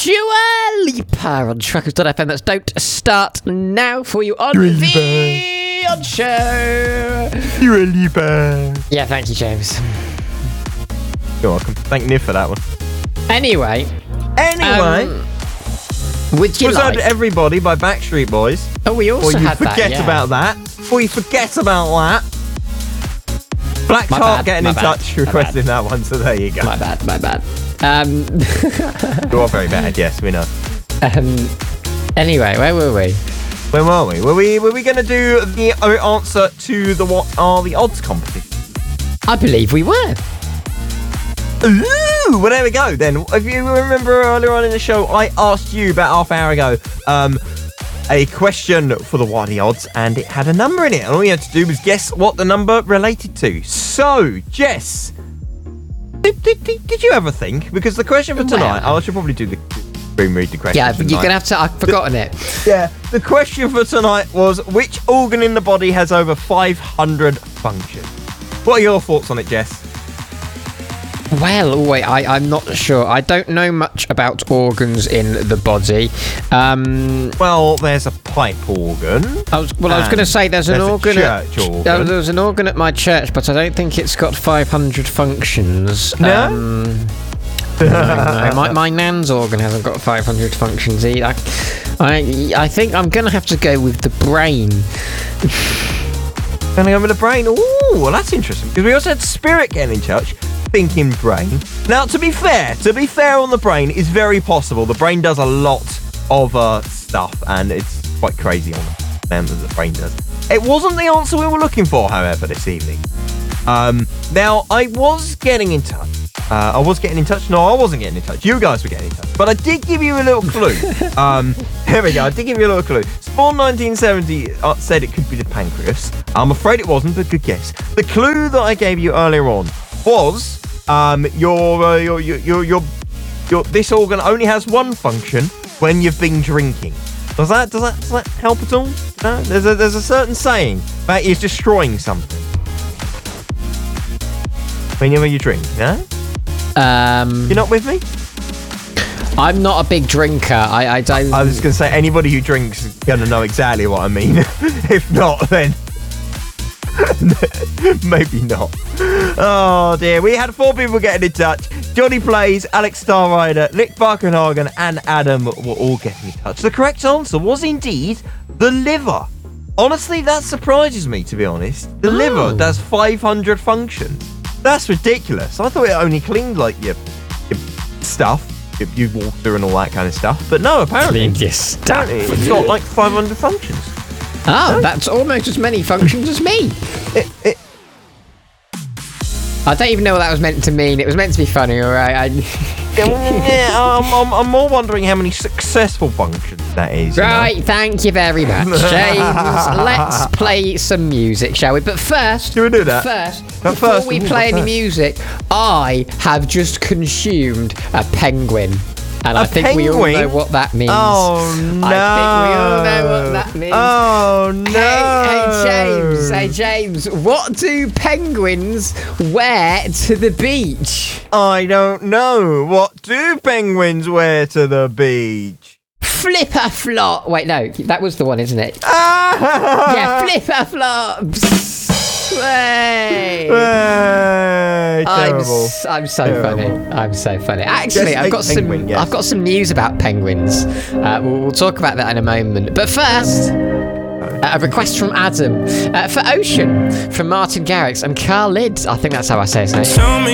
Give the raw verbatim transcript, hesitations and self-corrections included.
Dua Lipa on Truckers dot f m. That's Don't Start Now for you on Dua the Odd Show. Dua Lipa. Yeah, thank you, James. You're welcome. Thank Niv for that one. Anyway. Anyway. Um, would you was like... Everybody by Backstreet Boys. Oh, we also Before you had forget that, yeah. about that. Before you forget about that. Black My Tart bad, getting my in bad, touch, my requesting that one, so there you go. My bad, my bad. Um, You are very bad, yes, we know. um, anyway, where were we? Where were we? Were we were we going to do the answer to the what are the odds competition? I believe we were. Ooh, well, there we go then. If you remember earlier on in the show, I asked you about half an hour ago um, a question for the what are the odds, and it had a number in it, and all you had to do was guess what the number related to. So, Jess, did, did, did, did you ever think? Because the question for tonight, Well, I should probably do the room read the question. Yeah, for but you're tonight. going to have to... I've forgotten it. Yeah, the question for tonight was which organ in the body has over five hundred functions? What are your thoughts on it, Jess? Well, oh, wait, I, I'm not sure. I don't know much about organs in the body. Um, Well, there's a pipe organ. I was, well, I was And going to say there's an there's a organ. church at, organ. Uh, there's an organ at my church, but I don't think it's got five hundred functions. No? Um, no, my, my nan's organ hasn't got five hundred functions either. I, I think I'm going to have to go with the brain. Gonna go with the brain. Ooh, well, that's interesting. Because we also had Spirit getting in touch, thinking brain. Now, to be fair, to be fair on the brain, is very possible. The brain does a lot of uh, stuff, and it's quite crazy on the amount that the brain does. It wasn't the answer we were looking for, however, this evening. Um, now, I was getting in touch. Uh, I was getting in touch. No, I wasn't getting in touch. You guys were getting in touch. But I did give you a little clue. um, here we go. I did give you a little clue. Spawn nineteen seventy uh, said it could be the pancreas. I'm afraid it wasn't, but good guess. The clue that I gave you earlier on was um, your, uh, your, your, your, your, your, this organ only has one function when you've been drinking. Does that, does that, does that help at all? No? There's a, there's a certain saying that is destroying something. Whenever you drink, no? Um, You're not with me? I'm not a big drinker. I, I don't. I was going to say, anybody who drinks is going to know exactly what I mean. If not, then maybe not. Oh, dear. We had four people getting in touch. Johnny Plays, Alex Starrider, Nick Barkenhagen, and Adam were all getting in touch. The correct answer was indeed the liver. Honestly, that surprises me, to be honest. The Oh. liver does five hundred functions. That's ridiculous. I thought it only cleaned, like, your, your stuff, your, your water and all that kind of stuff. But no, apparently, Clean your stuff. apparently it's got, like, five hundred functions. Oh, that's almost as many functions as me. It, it, I don't even know what that was meant to mean. It was meant to be funny, all right? I... yeah, I'm, I'm, I'm more wondering how many successful functions that is. You Right, know? thank you very much, James. Let's play some music, shall we? But first, Should we do that? First, But before first, we ooh, play but any first. music, I have just consumed a penguin. And A I think we all penguin? know what that means. Oh, no. I think we all know what that means. Oh, no. Hey, hey, James. Hey, James. What do penguins wear to the beach? I don't know. What do penguins wear to the beach? Flipper flop. Wait, no, that was the one, isn't it? Ah! Yeah, flipper flops. Hey. Hey, I'm, terrible. s- I'm so Terrible. funny. I'm so funny. Actually, Just I've a got penguin, some. yes. I've got some news about penguins. Uh, we'll, we'll talk about that in a moment. But first, uh, a request from Adam uh, for Ocean from Martin Garrix and Carl Lidd. I think that's how I say his name. Show me